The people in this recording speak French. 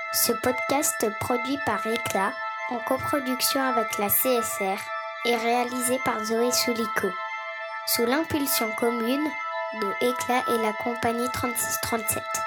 Ce podcast produit par Éclat, en coproduction avec la CSR, est réalisé par Zoé Soulico, sous l'impulsion commune de Éclat et la compagnie 3637.